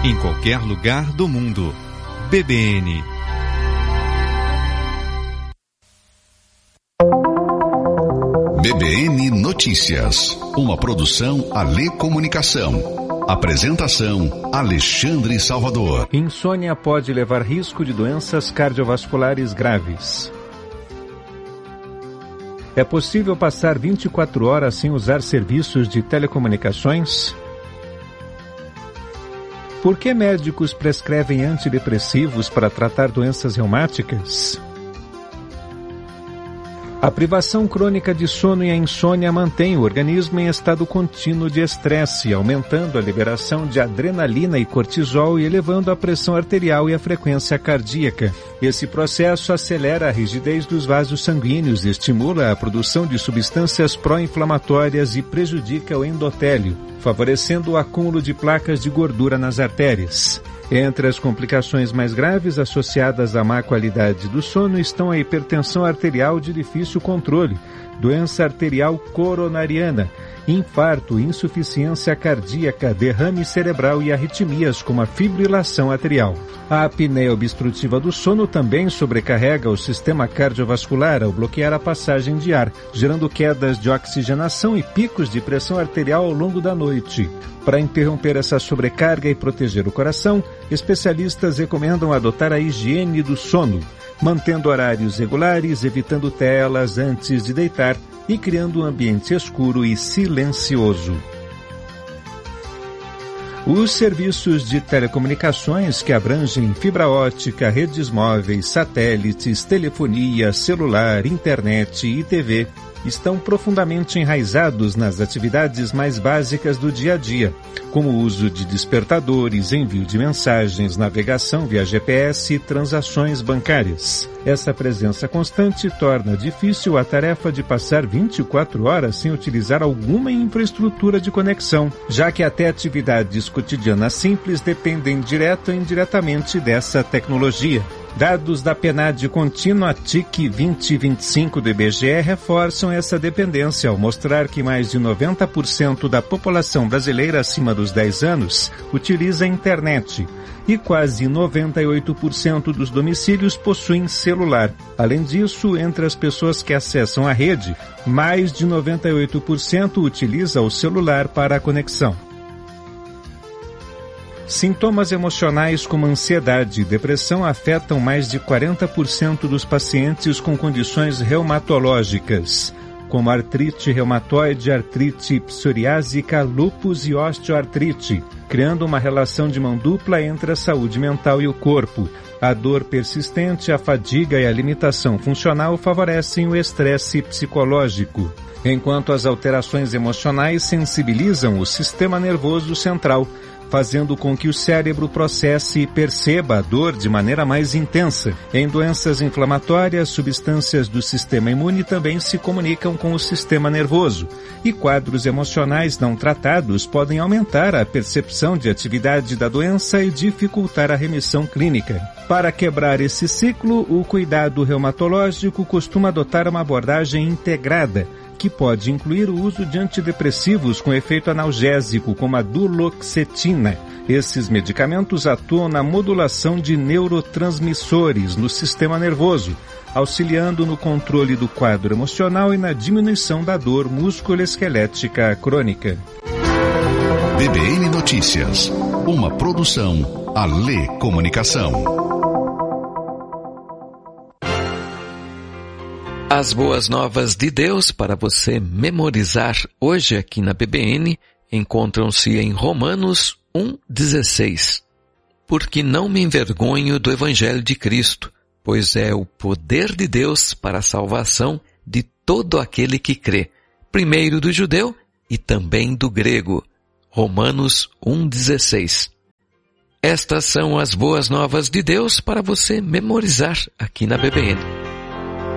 em qualquer lugar do mundo. BBN. BBN Notícias, uma produção Alê Comunicação. Apresentação Alexandre Salvador. Insônia pode levar risco de doenças cardiovasculares graves. É possível passar 24 horas sem usar serviços de telecomunicações? Por que médicos prescrevem antidepressivos para tratar doenças reumáticas? A privação crônica de sono e a insônia mantém o organismo em estado contínuo de estresse, aumentando a liberação de adrenalina e cortisol e elevando a pressão arterial e a frequência cardíaca. Esse processo acelera a rigidez dos vasos sanguíneos, estimula a produção de substâncias pró-inflamatórias e prejudica o endotélio, favorecendo o acúmulo de placas de gordura nas artérias. Entre as complicações mais graves associadas à má qualidade do sono estão a hipertensão arterial de difícil controle, doença arterial coronariana, infarto, insuficiência cardíaca, derrame cerebral e arritmias como a fibrilação atrial. A apneia obstrutiva do sono também sobrecarrega o sistema cardiovascular ao bloquear a passagem de ar, gerando quedas de oxigenação e picos de pressão arterial ao longo da noite. Para interromper essa sobrecarga e proteger o coração, especialistas recomendam adotar a higiene do sono, mantendo horários regulares, evitando telas antes de deitar e criando um ambiente escuro e silencioso. Os serviços de telecomunicações que abrangem fibra ótica, redes móveis, satélites, telefonia, celular, internet e TV estão profundamente enraizados nas atividades mais básicas do dia a dia, como o uso de despertadores, envio de mensagens, navegação via GPS e transações bancárias. Essa presença constante torna difícil a tarefa de passar 24 horas sem utilizar alguma infraestrutura de conexão, já que até atividades cotidianas simples dependem direta ou indiretamente dessa tecnologia. Dados da PNAD contínua TIC 2025 do IBGE reforçam essa dependência ao mostrar que mais de 90% da população brasileira acima dos 10 anos utiliza a internet e quase 98% dos domicílios possuem celular. Além disso, entre as pessoas que acessam a rede, mais de 98% utiliza o celular para a conexão. Sintomas emocionais como ansiedade e depressão afetam mais de 40% dos pacientes com condições reumatológicas, como artrite reumatoide, artrite psoriásica, lúpus e osteoartrite, criando uma relação de mão dupla entre a saúde mental e o corpo. A dor persistente, a fadiga e a limitação funcional favorecem o estresse psicológico, enquanto as alterações emocionais sensibilizam o sistema nervoso central, fazendo com que o cérebro processe e perceba a dor de maneira mais intensa. Em doenças inflamatórias, substâncias do sistema imune também se comunicam com o sistema nervoso, e quadros emocionais não tratados podem aumentar a percepção de atividade da doença e dificultar a remissão clínica. Para quebrar esse ciclo, o cuidado reumatológico costuma adotar uma abordagem integrada, que pode incluir o uso de antidepressivos com efeito analgésico, como a duloxetina. Esses medicamentos atuam na modulação de neurotransmissores no sistema nervoso, auxiliando no controle do quadro emocional e na diminuição da dor musculoesquelética crônica. BBN Notícias, uma produção Alê Comunicação. As boas novas de Deus para você memorizar hoje aqui na BBN encontram-se em Romanos 1,16. Porque não me envergonho do Evangelho de Cristo, pois é o poder de Deus para a salvação de todo aquele que crê, primeiro do judeu e também do grego. Romanos 1,16. Estas são as boas novas de Deus para você memorizar aqui na BBN.